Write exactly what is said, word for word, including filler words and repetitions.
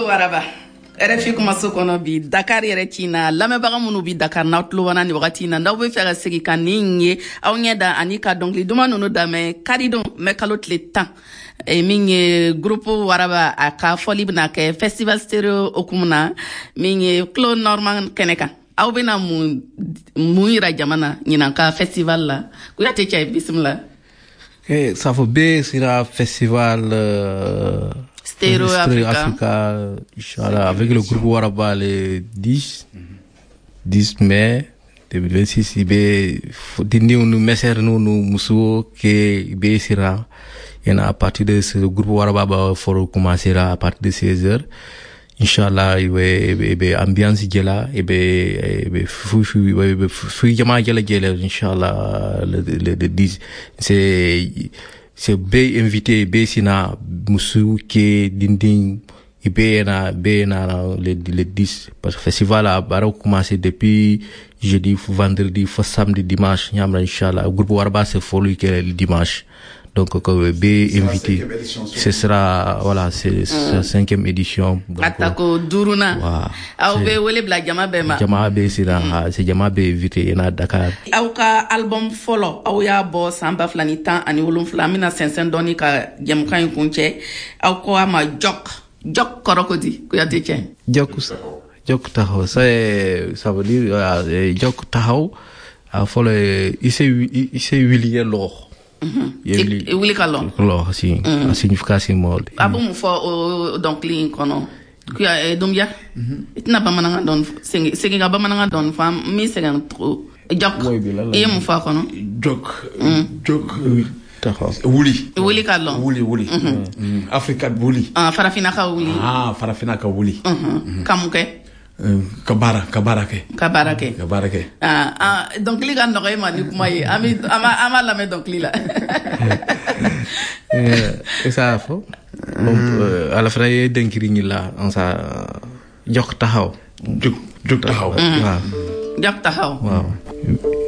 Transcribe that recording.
waraba Refi kuma so kono bi Dakar yɛrɛ tina lamɛbaga minnu bi Dakar n'aw tulo b'an na ni wagati in na n'aw bɛ fɛ ka segin ka nin ye aw ɲɛda ani ka dɔnkili duman ninnu lamɛn karidon mɛ kalo tile tan e min ye groupe waraba a ka fɔli bɛna kɛ festival stereo okumu na min ye Clos Normand kɛnɛ kan aw bɛna mun mun yira jamana ɲinan ka festival la Kuyate cɛ bisimila. Eh, ça faut bien sera festival euh, Stereo Africa, Africa Inch'Allah, avec le groupe Waraba le dix mai deux mille vingt-six. Il y a nous messer nous nous musuo que il sera et à partir de ce groupe Waraba for commencera à partir de seize heures. Inch'Allah, il y a ambiance gela et be fou fou fou jama gela gela Inch'Allah le le dix. C'est c'est be invité be sina musu ke dinding ibe na be na le le dix parce que festival a bara commencé depuis jeudi vendredi samedi dimanche nyamra Inch'Allah groupe Waraba c'est folie que le dimanche. Donc, que B invité, ce sera, voilà, c'est la cinquième édition. Atako Duruna. Aou be wele bla jama be ma. Jama be sira, c'est jama be invité na Dakar. Aou ka album follow, aou ya bo samba flanitan ani wolum flamina sensen doni ka jam kan kunche. Aou ko ama jok, jok korokodi Kuyate chen. Jok, jok taho, ça ça veut dire jok taho. A follow, il s'est il s'est huilé l'or. E wili kalon lo si a signification molde abu mu fo donc li kono ku ya dumbia itina ba mananga don sengi sengi ga ba mananga don fam mi sengan tro jok e mu fa kono jok jok taxaw wuli wuli kalon wuli wuli Africa wuli ah farafina ka wuli ah farafina ka wuli kamuke kabara kabara ke kabara ke kabara ke ah ah donc li gan noy mani kuma yi ami ama ama la me donc li la eh ça fo à la fin denkiri ni la on ça jok taxaw jok jok taxaw waaw jok taxaw waaw